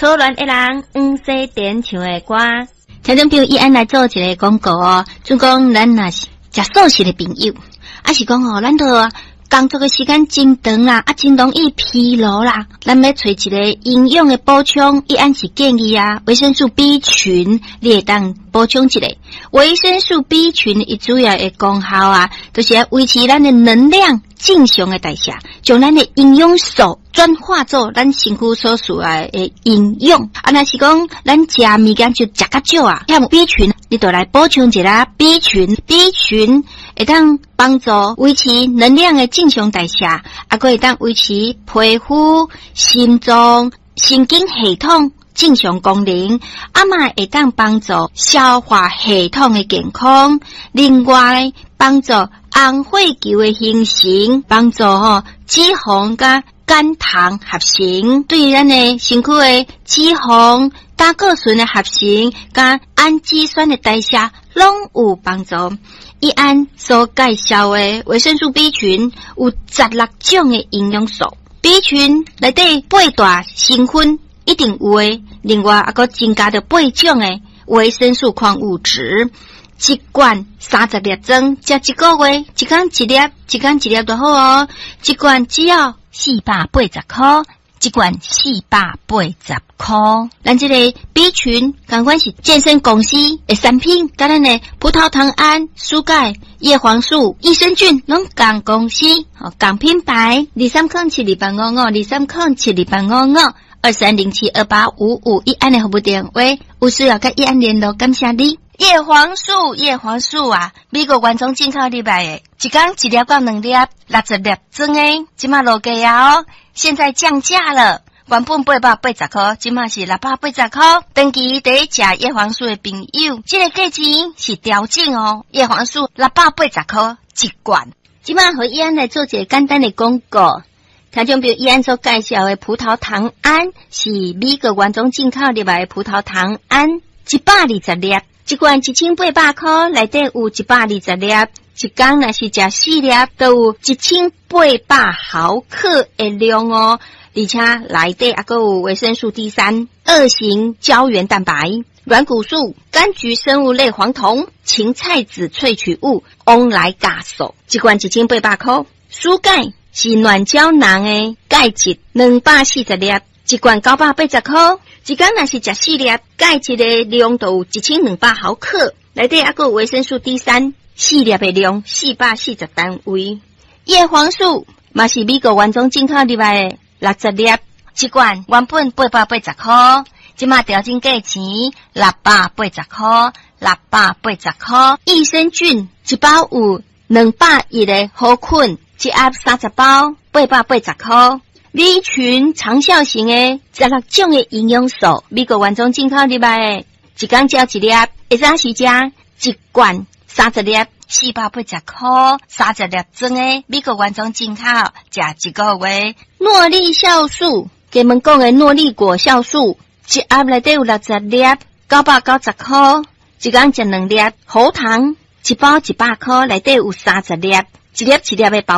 错乱的人，西点唱的歌。听众朋友，伊安来做一个广告哦，就讲咱若是食素食的朋友，是讲哦，咱都工作的时间真长啦，真容易疲劳啦，咱要找一个营养的补充，伊安是建议维生素 B 群，你会当补充一下。维生素 B 群伊主要的功效就是要维持咱的能量正常的代谢，将咱的营养素转化做咱身躯所需的营养。若是讲咱食物件就食较少欠 B 群，你就来补充一下 B 群。B 群会当帮助维持能量的正常代谢，还会当维持皮肤、心脏、神经系统正常功能，嘛会当帮助消化系统的健康。另外，帮助红血球的形成，帮助脂肪甲肝糖合成，对咱的身躯的脂肪、胆固醇的合成，甲氨基酸的代谢拢有帮助。伊安所介绍的维生素 B 群有16种的营养素 ，B 群内底8大成分一定有的，另外还佫增加着8种的维生素矿物质。一罐30粒装，食一个月，一天一粒，一天一粒就好哦。一罐只要480块，一罐480块。咱这个 B 群，同款是健身公司的产品，甲咱的葡萄糖胺、蔬钙、叶黄素、益生菌，拢同公司，同品牌。23072855，23072855，伊安的服务电话，有需要甲伊安联络，感谢你。叶黄素美国原装进口入来的，一天一粒到2粒，60粒装的，即马落价哦，现在降价了。原本880块，即马是680块。长期在食叶黄素的朋友，这个价钱是调整哦。叶黄素680块一罐。即马和伊安来做一个简单的广告。听众朋友，伊安所介绍的葡萄糖胺是美国原装进口入来的葡萄糖胺，120粒。一罐1800块，内底有120粒，一天若是食4粒，都有1800毫克的量哦。而且内底还佫有维生素 D3、2型胶原蛋白、软骨素、柑橘生物类黄酮、芹菜籽萃取物、翁来嘎素。一罐1800块。蔬钙是软胶囊的钙质240粒，一罐980块。一天若是食4粒，钙质的量就有1200毫克，内底还佫有维生素 D3， 4粒的量440单位。叶黄素嘛是美国原装进口入来的60粒，一罐原本880块，即马调整价钱680块，680块。益生菌一包有201个好菌，一盒30包，880块。B 群长效型的16种的营养素，美国原装进口入来的，一天食一粒，会早时食一罐30粒，480块，30粒装的，美国原装进口，食一个月。诺丽酵素，给们讲的诺丽果酵素，一盒内底有60粒，990块，一天食2粒。喉糖一包100块，内底有30粒，一粒的包